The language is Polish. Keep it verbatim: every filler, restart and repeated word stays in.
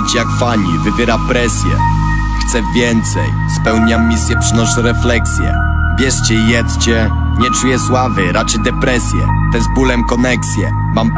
być jak fani, wywiera presję. Chcę więcej, spełniam misję, przynoszę refleksję. Bierzcie i jedzcie, nie czuję sławy, raczej depresję. Te z bólem koneksję, mam